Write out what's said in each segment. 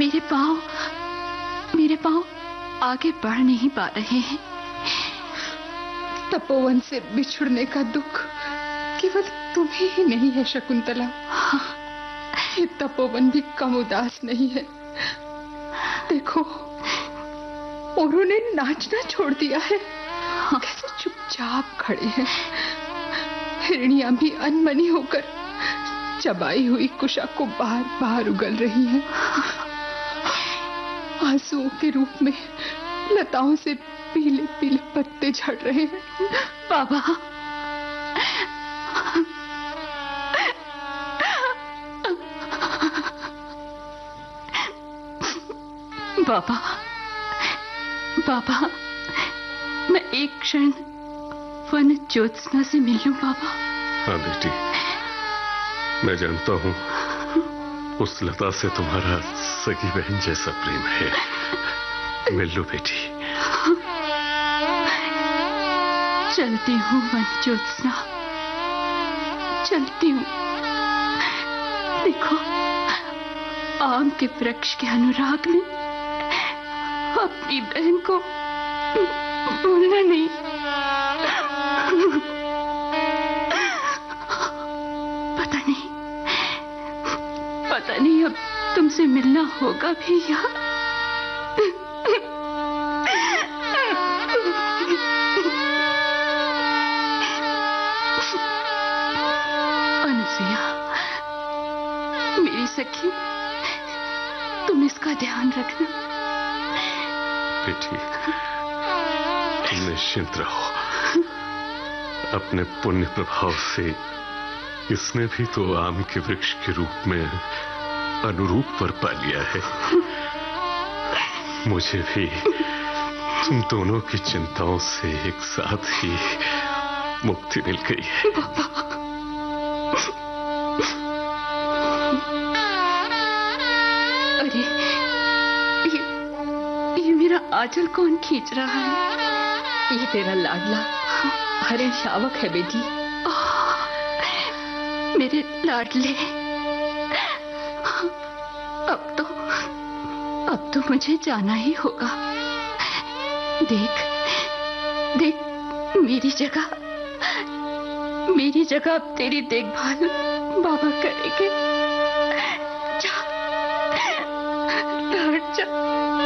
मेरे पाँव आगे बढ़ नहीं पा रहे हैं। तपोवन से बिछुड़ने का दुख केवल तुम्हें ही नहीं है शकुंतला। ये तपोवन भी कम उदास नहीं है। देखो, उन्होंने नाचना छोड़ दिया है। कैसे चुपचाप खड़े हैं। हिरनियां भी अनमनी होकर चबाई हुई कुशा को बार बार उगल रही हैं। आंसुओं के रूप में लताओं से पीले पीले पत्ते झड़ रहे हैं। बाबा, बाबा, बाबा, मैं एक क्षण वन ज्योत्सना से मिल लूं बाबा। हाँ बेटी, मैं जानता हूँ उस लता से तुम्हारा सगी बहन जैसा प्रेम है। मिल लो बेटी। चलती हूँ वन ज्योत्सना, चलती हूँ। देखो, आम के वृक्ष के अनुराग में अपनी बहन को भूलना नहीं। पता नहीं अब तुमसे मिलना होगा भी या अनुसुईया, मेरी सखी, तुम इसका ध्यान रखना। बेटी, तुम निश्चिंत रहो। अपने पुण्य प्रभाव से इसने भी तो आम के वृक्ष के रूप में अनुरूप पर पा लिया है। मुझे भी तुम दोनों की चिंताओं से एक साथ ही मुक्ति मिल गई है। अरे, ये मेरा आंचल कौन खींच रहा है? ये तेरा लाडला हरे शावक है बेटी। मेरे लाडले, अब तो मुझे जाना ही होगा। देख, मेरी जगह अब तेरी देखभाल बाबा करेंगे। जा, लौट जा।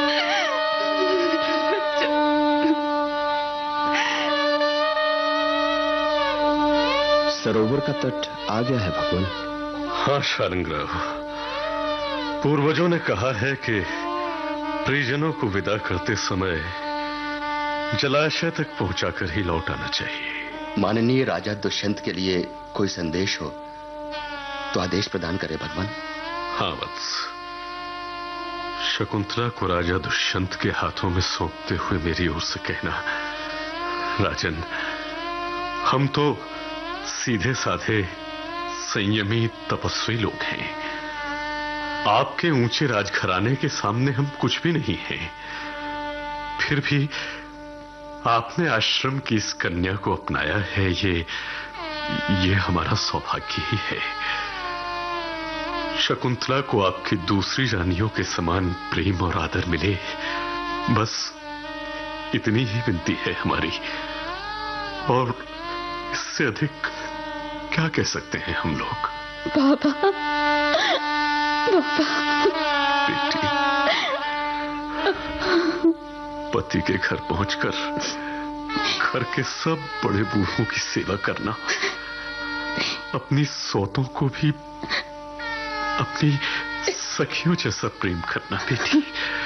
सरोवर का तट आ गया है भगवान। हाँ शार्ंगराव, पूर्वजों ने कहा है कि परिजनों को विदा करते समय जलाशय तक पहुंचाकर ही लौट आना चाहिए। माननीय राजा दुष्यंत के लिए कोई संदेश हो तो आदेश प्रदान करे भगवान। हाँ वत्स, शकुंतला को राजा दुष्यंत के हाथों में सौंपते हुए मेरी ओर से कहना, राजन, हम तो सीधे साधे संयमी तपस्वी लोग हैं। आपके ऊंचे राजघराने के सामने हम कुछ भी नहीं हैं। फिर भी आपने आश्रम की इस कन्या को अपनाया है, ये हमारा सौभाग्य ही है। शकुंतला को आपकी दूसरी रानियों के समान प्रेम और आदर मिले, बस इतनी ही विनती है हमारी। और इससे अधिक क्या कह सकते हैं हम लोग। बाबा, बेटी, पति के घर पहुंचकर घर के सब बड़े बूढ़ों की सेवा करना, अपनी सौतों को भी अपनी सखियों जैसा प्रेम करना बेटी।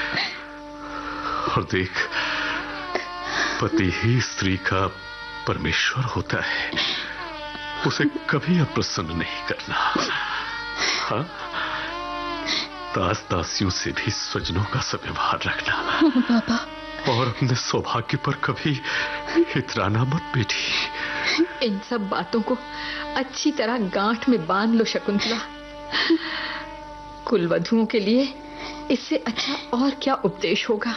और देख, पति ही स्त्री का परमेश्वर होता है, उसे कभी अप्रसन्न नहीं करना। हाँ, दास दासियों से भी स्वजनों का सव्यवहार रखना। बाबा, और अपने सौभाग्य पर कभी इतराना मत बेटी। इन सब बातों को अच्छी तरह गांठ में बांध लो शकुंतला। कुलवधुओं के लिए इससे अच्छा और क्या उपदेश होगा।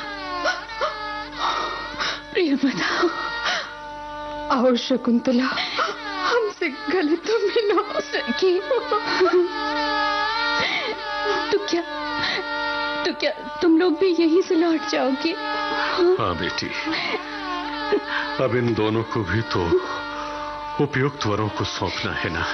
प्रियव्रता, आओ शकुंतला, हमसे गले तो मिलो। सखी, तो क्या तुम लोग भी यहीं से लौट जाओगे? हाँ बेटी, अब इन दोनों को भी तो उपयुक्त वरों को सौंपना है ना,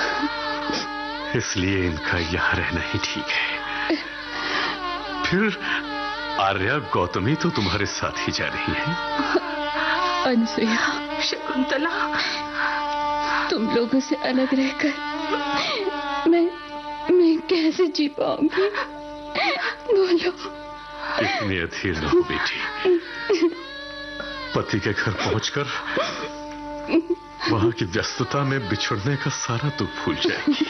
इसलिए इनका यहाँ रहना ही ठीक है। फिर आर्या गौतमी तो तुम्हारे साथ ही जा रही है। अनसुया, शकुंतला, तुम लोगों से अलग रहकर मैं कैसे जी पाऊंगी? बोलो। इतनी अधीर न हो बेटी। पति के घर पहुंचकर वहां की व्यस्तता में बिछुड़ने का सारा दुख भूल जाएगी।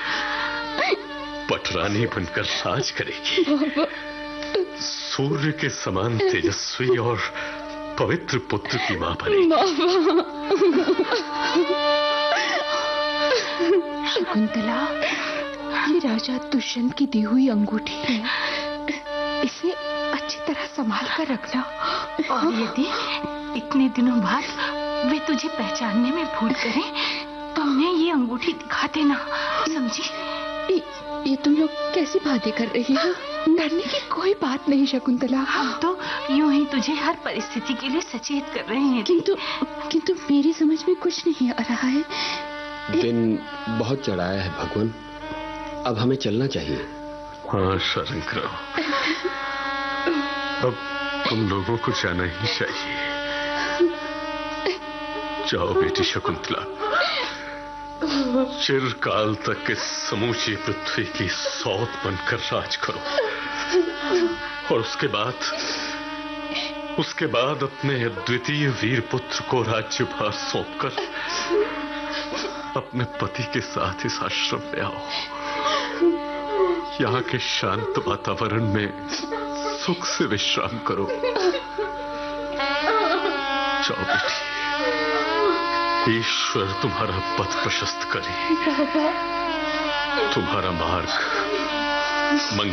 पटरानी बनकर राज करेगी। सूर्य के समान तेजस्वी और पवित्र पुत्र की मां बनेगी। शकुंतला, ये राजा दुष्यंत की दी हुई अंगूठी है, इसे अच्छी तरह संभाल कर रखना। और यदि इतने दिनों बाद वे तुझे पहचानने में भूल करें तो उन्हें ये अंगूठी दिखा देना, समझी? ये तुम लोग कैसी बातें कर रही हो? डरने की कोई बात नहीं शकुंतला। हम तो यूं ही तुझे हर परिस्थिति के लिए सचेत कर रहे हैं। किंतु मेरी समझ में कुछ नहीं आ रहा है। दिन बहुत चढ़ाया है भगवान, अब हमें चलना चाहिए। हाँ शरंकराव, अब तुम लोगों को जाना ही चाहिए। जाओ बेटी शकुंतला, चिरकाल तक इस समूची पृथ्वी की सौत बनकर राज करो, और उसके बाद अपने द्वितीय वीर पुत्र को राज्यभार सौंपकर अपने पति के साथ इस आश्रम में आओ। यहाँ के शांत वातावरण में सुख से विश्राम करो। जाओ बेटी, ईश्वर तुम्हारा पथ प्रशस्त करे, तुम्हारा मार्ग मंगल